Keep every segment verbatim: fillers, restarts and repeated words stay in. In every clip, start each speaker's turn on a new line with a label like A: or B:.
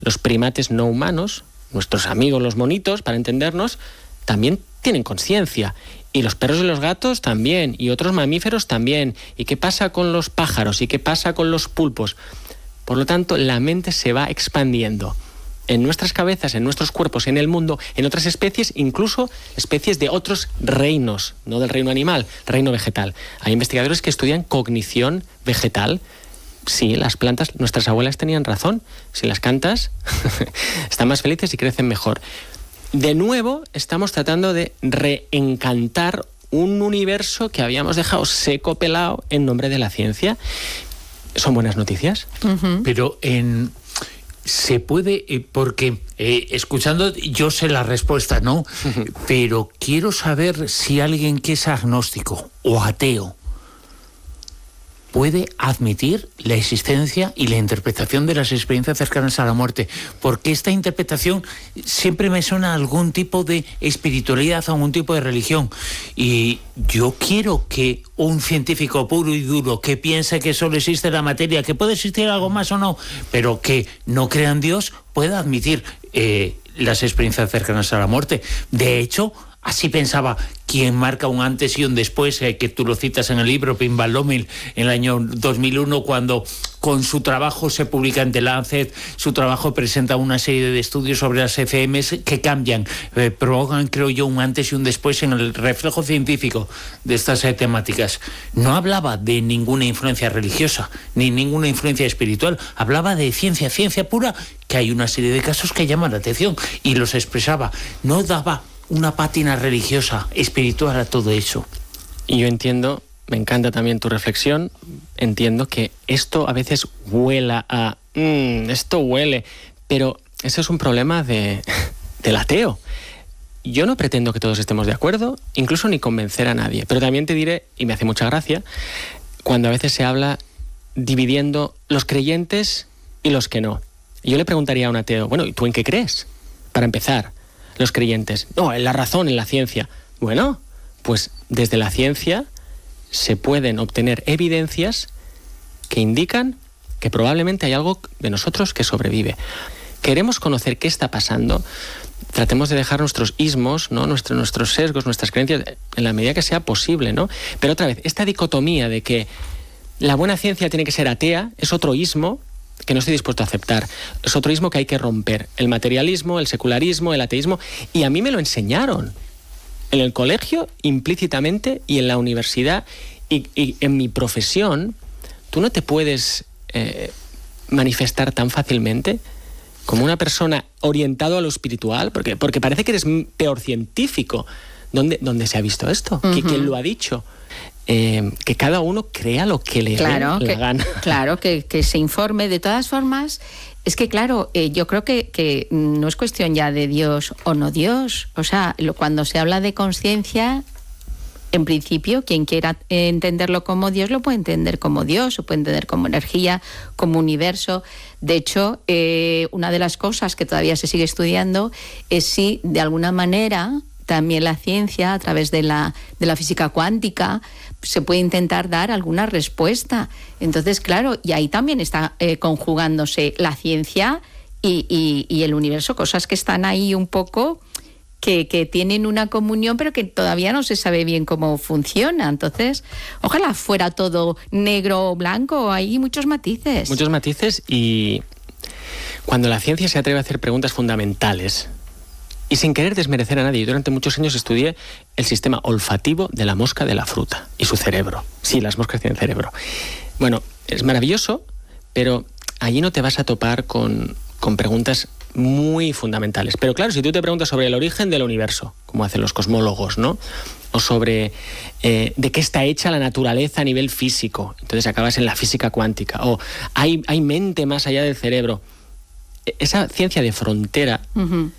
A: Los primates no humanos, nuestros amigos los monitos, para entendernos, también tienen conciencia. Y los perros y los gatos también, y otros mamíferos también. ¿Y qué pasa con los pájaros? ¿Y qué pasa con los pulpos? Por lo tanto, la mente se va expandiendo en nuestras cabezas, en nuestros cuerpos, en el mundo, en otras especies, incluso especies de otros reinos, no del reino animal, reino vegetal. Hay investigadores que estudian cognición vegetal. Sí, las plantas, nuestras abuelas tenían razón. Si las cantas, están más felices y crecen mejor. De nuevo, estamos tratando de reencantar un universo que habíamos dejado seco, pelado, en nombre de la ciencia. ¿Son buenas noticias?
B: Uh-huh. Pero en... se puede, eh, porque eh, escuchando yo sé la respuesta, ¿no? Uh-huh. Pero quiero saber si alguien que es agnóstico o ateo puede admitir la existencia y la interpretación de las experiencias cercanas a la muerte, porque esta interpretación siempre me suena a algún tipo de espiritualidad, a algún tipo de religión, y yo quiero que un científico puro y duro que piense que solo existe la materia, que puede existir algo más o no, pero que no crea en Dios, pueda admitir eh, las experiencias cercanas a la muerte. De hecho, así pensaba quien marca un antes y un después, eh, que tú lo citas en el libro, Pim Van Lommel, en el año dos mil uno, cuando con su trabajo se publica en The Lancet, su trabajo presenta una serie de estudios sobre las F Ms que cambian, eh, provocan, creo yo, un antes y un después en el reflejo científico de estas eh, temáticas. No hablaba de ninguna influencia religiosa, ni ninguna influencia espiritual, hablaba de ciencia, ciencia pura, que hay una serie de casos que llaman la atención, y los expresaba. No daba una pátina religiosa, espiritual a todo eso.
A: Y yo entiendo, me encanta también tu reflexión, entiendo que esto a veces huela a... Mmm, esto huele, pero ese es un problema de, del ateo. Yo no pretendo que todos estemos de acuerdo, incluso ni convencer a nadie, pero también te diré, y me hace mucha gracia, cuando a veces se habla dividiendo los creyentes y los que no. Yo le preguntaría a un ateo, bueno, ¿y tú en qué crees? Para empezar. Los creyentes, no, en la razón, en la ciencia. Bueno, pues desde la ciencia se pueden obtener evidencias que indican que probablemente hay algo de nosotros que sobrevive. Queremos conocer qué está pasando, tratemos de dejar nuestros ismos, ¿no? Nuestro, nuestros sesgos, nuestras creencias, en la medida que sea posible, ¿no? Pero otra vez, esta dicotomía de que la buena ciencia tiene que ser atea es otro ismo que no estoy dispuesto a aceptar. Es otro ismo que hay que romper. El materialismo, el secularismo, el ateísmo. Y a mí me lo enseñaron en el colegio, implícitamente, y en la universidad. Y, y en mi profesión, tú no te puedes eh, manifestar tan fácilmente como una persona orientado a lo espiritual, porque, porque parece que eres peor científico. ¿Dónde, dónde se ha visto esto? Uh-huh. ¿Quién lo ha dicho? Eh, que cada uno crea lo que le
C: claro,
A: dé
C: que,
A: la gana.
C: Claro, que, que se informe. De todas formas, es que claro, eh, yo creo que, que no es cuestión ya de Dios o no Dios. O sea, lo, cuando se habla de conciencia, en principio, quien quiera entenderlo como Dios, lo puede entender como Dios, o puede entender como energía, como universo. De hecho, eh, una de las cosas que todavía se sigue estudiando es si, de alguna manera, también la ciencia, a través de la, de la física cuántica, se puede intentar dar alguna respuesta. Entonces, claro, y ahí también está eh, conjugándose la ciencia y, y, y el universo, cosas que están ahí un poco, que, que tienen una comunión, pero que todavía no se sabe bien cómo funciona. Entonces, ojalá fuera todo negro o blanco, hay muchos matices.
A: Muchos matices, y cuando la ciencia se atreve a hacer preguntas fundamentales, y sin querer desmerecer a nadie, yo durante muchos años estudié el sistema olfativo de la mosca de la fruta y su cerebro. Sí, las moscas tienen cerebro. Bueno, es maravilloso, pero allí no te vas a topar con, con preguntas muy fundamentales. Pero claro, si tú te preguntas sobre el origen del universo, como hacen los cosmólogos, ¿no? O sobre eh, de qué está hecha la naturaleza a nivel físico, entonces acabas en la física cuántica. O hay, hay mente más allá del cerebro. Esa ciencia de frontera... Uh-huh.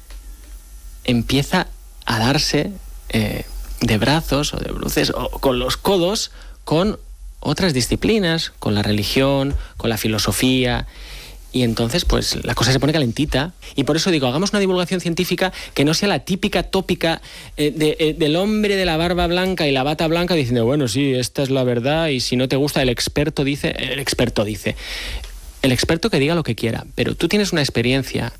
A: empieza a darse eh, de brazos o de bruces o con los codos con otras disciplinas, con la religión, con la filosofía, y entonces pues la cosa se pone calentita. Y por eso digo, hagamos una divulgación científica que no sea la típica tópica eh, de, eh, del hombre de la barba blanca y la bata blanca diciendo, bueno, sí, esta es la verdad, y si no te gusta el experto dice, el experto dice. El experto que diga lo que quiera, pero tú tienes una experiencia